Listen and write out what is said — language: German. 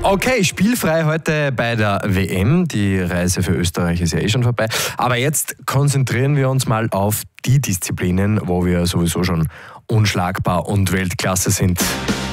Okay, spielfrei heute bei der WM. Die Reise für Österreich ist ja schon vorbei. Aber jetzt konzentrieren wir uns mal auf die Disziplinen, wo wir sowieso schon unschlagbar und Weltklasse sind.